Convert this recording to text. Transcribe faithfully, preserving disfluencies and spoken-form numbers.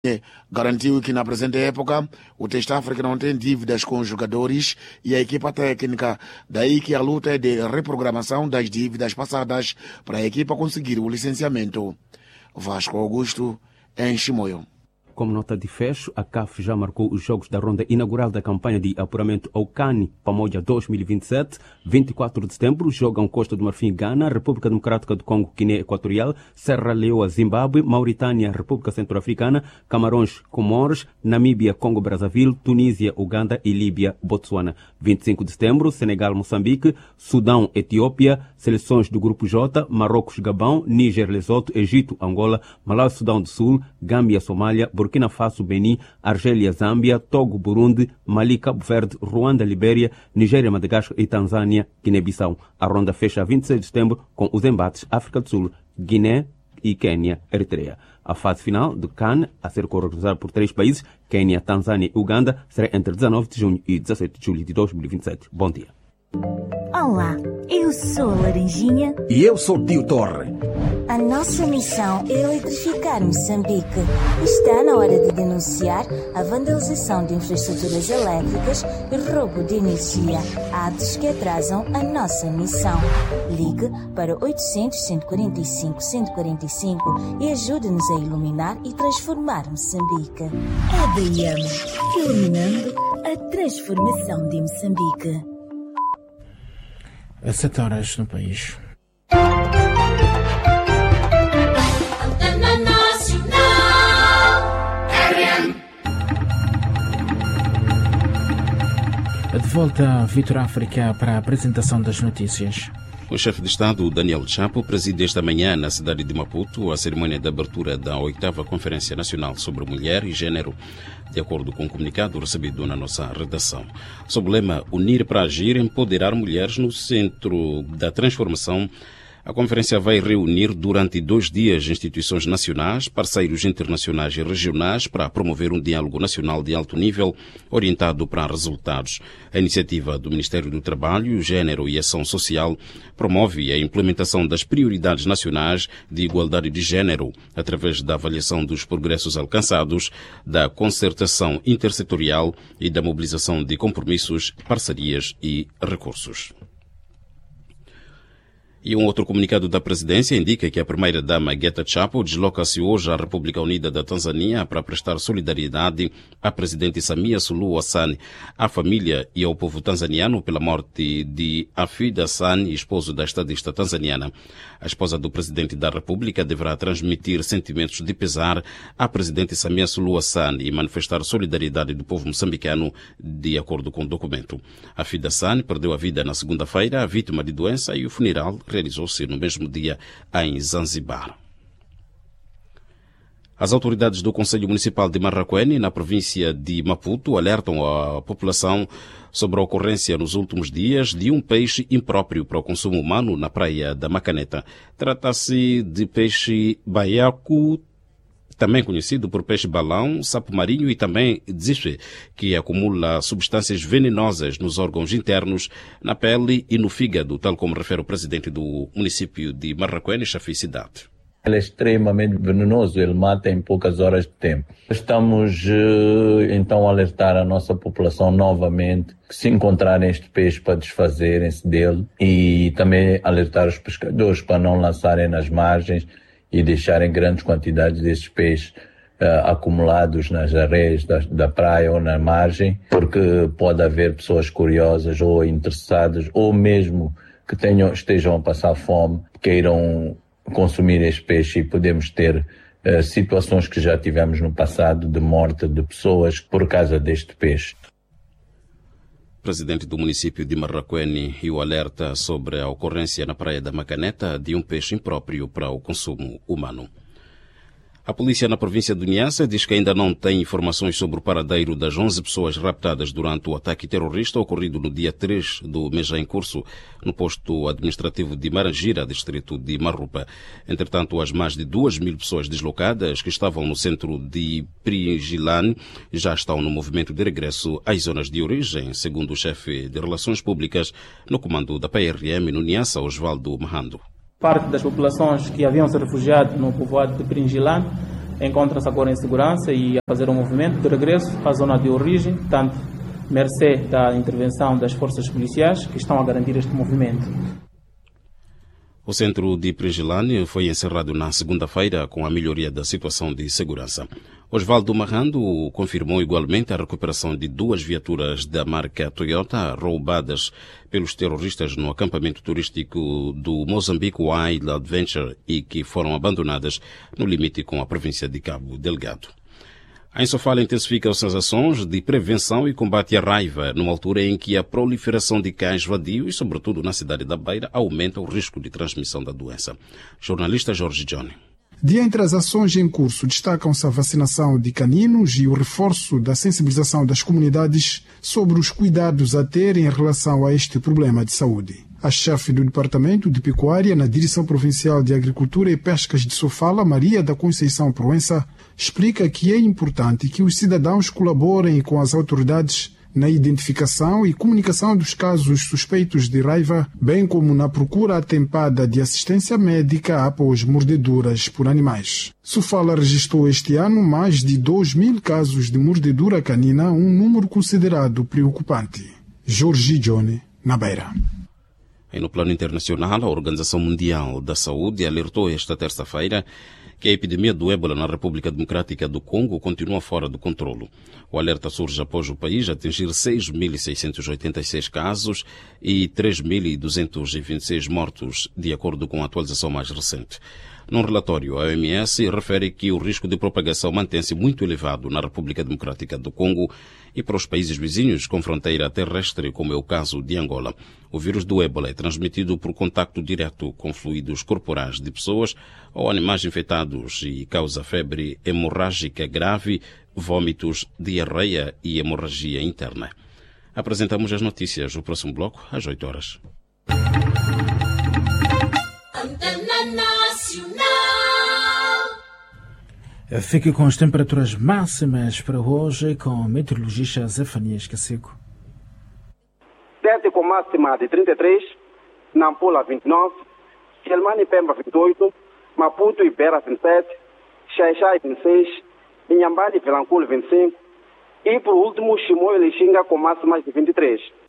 garantiu que na presente época o Teste África não tem dívidas com os jogadores e a equipa técnica, daí que a luta é de reprogramação das dívidas passadas para a equipa conseguir o licenciamento. Vasco Augusto, em Chimoio. Como nota de fecho, a C A F já marcou os jogos da ronda inaugural da campanha de apuramento ao CAN Pamoja dois mil e vinte e sete. vinte e quatro de setembro jogam Costa do Marfim, Gana, República Democrática do Congo, Guiné Equatorial, Serra Leoa, Zimbábue, Mauritânia, República Centro-Africana, Camarões, Comores, Namíbia, Congo, Brazzaville, Tunísia, Uganda e Líbia, Botsuana. vinte e cinco de setembro, Senegal, Moçambique, Sudão, Etiópia, seleções do Grupo J, Marrocos, Gabão, Níger, Lesoto, Egito, Angola, Malawi, Sudão do Sul, Gâmbia, Somália, Burkina Faso, Benin, Argélia, Zâmbia, Togo, Burundi, Mali, Cabo Verde, Ruanda, Libéria, Nigéria, Madagascar e Tanzânia, Guiné-Bissau. A ronda fecha a vinte e seis de setembro com os embates África do Sul, Guiné e Quênia, Eritreia. A fase final do CAN, a ser organizada por três países, Quênia, Tanzânia e Uganda, será entre dezanove de junho e dezessete de julho de dois mil e vinte e sete. Bom dia. Olá, eu sou a Laranjinha. E eu sou o Tio Torre. A nossa missão é eletrificar Moçambique. Está na hora de denunciar a vandalização de infraestruturas elétricas e roubo de energia, atos que atrasam a nossa missão. Ligue para oitocentos, cento e quarenta e cinco, cento e quarenta e cinco e ajude-nos a iluminar e transformar Moçambique. A D I A M, iluminando a transformação de Moçambique. Às sete horas no país. De volta, Vitor África, para a apresentação das notícias. O chefe de Estado, Daniel Chapo, preside esta manhã na cidade de Maputo a cerimônia de abertura da oitava Conferência Nacional sobre Mulher e Gênero, de acordo com um comunicado recebido na nossa redação. Sob o lema Unir para Agir, empoderar mulheres no centro da transformação, a conferência vai reunir durante dois dias instituições nacionais, parceiros internacionais e regionais para promover um diálogo nacional de alto nível orientado para resultados. A iniciativa do Ministério do Trabalho, Gênero e Ação Social promove a implementação das prioridades nacionais de igualdade de gênero através da avaliação dos progressos alcançados, da concertação intersetorial e da mobilização de compromissos, parcerias e recursos. E um outro comunicado da presidência indica que a primeira-dama Geta Chapo desloca-se hoje à República Unida da Tanzânia para prestar solidariedade à presidente Samia Suluhu Hassan, à família e ao povo tanzaniano pela morte de Hafidh Hassan, esposo da estadista tanzaniana. A esposa do presidente da República deverá transmitir sentimentos de pesar à presidente Samia Suluhu Hassan e manifestar solidariedade do povo moçambicano, de acordo com o documento. Hafidh Hassan perdeu a vida na segunda-feira, vítima de doença, e o funeral realizou-se no mesmo dia em Zanzibar. As autoridades do Conselho Municipal de Marraquene, na província de Maputo, alertam a população sobre a ocorrência nos últimos dias de um peixe impróprio para o consumo humano na praia da Macaneta. Trata-se de peixe baiaco, também conhecido por peixe-balão, sapo marinho e também dzife, que acumula substâncias venenosas nos órgãos internos, na pele e no fígado, tal como refere o presidente do município de Marraquene, Chafi Cidade. Ele é extremamente venenoso, ele mata em poucas horas de tempo. Estamos, então, a alertar a nossa população novamente que se encontrarem este peixe para desfazerem-se dele e também alertar os pescadores para não lançarem nas margens e deixarem grandes quantidades desses peixes uh, acumulados nas areias da, da praia ou na margem, porque pode haver pessoas curiosas ou interessadas, ou mesmo que tenham, estejam a passar fome, queiram consumir este peixe, e podemos ter uh, situações que já tivemos no passado de morte de pessoas por causa deste peixe. Presidente do município de Marraquene e o alerta sobre a ocorrência na praia da Macaneta de um peixe impróprio para o consumo humano. A polícia na província de Niassa diz que ainda não tem informações sobre o paradeiro das onze pessoas raptadas durante o ataque terrorista ocorrido no dia três do mês já em curso, no posto administrativo de Marangira, distrito de Marrupa. Entretanto, as mais de duas mil pessoas deslocadas que estavam no centro de Pringilane já estão no movimento de regresso às zonas de origem, segundo o chefe de Relações Públicas no comando da P R M no Niassa, Osvaldo Mahando. Parte das populações que haviam se refugiado no povoado de Pringilane encontra-se agora em segurança e a fazer um movimento de regresso à zona de origem, tanto mercê da intervenção das forças policiais que estão a garantir este movimento. O centro de Prigilane foi encerrado na segunda-feira com a melhoria da situação de segurança. Osvaldo Marrando confirmou igualmente a recuperação de duas viaturas da marca Toyota roubadas pelos terroristas no acampamento turístico do Mozambique Wild Adventure e que foram abandonadas no limite com a província de Cabo Delgado. A Insofala intensifica as ações de prevenção e combate à raiva, numa altura em que a proliferação de cães vadios, e sobretudo na cidade da Beira, aumenta o risco de transmissão da doença. Jornalista Jorge Johnny. De entre as ações em curso, destacam-se a vacinação de caninos e o reforço da sensibilização das comunidades sobre os cuidados a ter em relação a este problema de saúde. A chefe do Departamento de Pecuária na Direção Provincial de Agricultura e Pescas de Sofala, Maria da Conceição Proença, explica que é importante que os cidadãos colaborem com as autoridades na identificação e comunicação dos casos suspeitos de raiva, bem como na procura atempada de assistência médica após mordeduras por animais. Sofala registrou este ano mais de dois mil casos de mordedura canina, um número considerado preocupante. Jorge Johnny, na Beira. E no plano internacional, a Organização Mundial da Saúde alertou esta terça-feira que a epidemia do ébola na República Democrática do Congo continua fora do controlo. O alerta surge após o país atingir seis mil seiscentos e oitenta e seis casos e três mil duzentos e vinte e seis mortos, de acordo com a atualização mais recente. Num relatório, a O M S refere que o risco de propagação mantém-se muito elevado na República Democrática do Congo e para os países vizinhos com fronteira terrestre, como é o caso de Angola. O vírus do ébola é transmitido por contacto direto com fluidos corporais de pessoas ou animais infectados e causa febre hemorrágica grave, vômitos, diarreia e hemorragia interna. Apresentamos as notícias no próximo bloco, às oito horas. Fique com as temperaturas máximas para hoje com o meteorologista Zefanias Cacico. Tete com máxima de trinta e três, Nampula vinte e nove, Quelimane e Pemba vinte e oito, Maputo e Beira vinte e sete, Xaixai vinte e seis, Inhambane e Vilanculo vinte e cinco e por último Chimoio e Lixinga com máximas de vinte e três.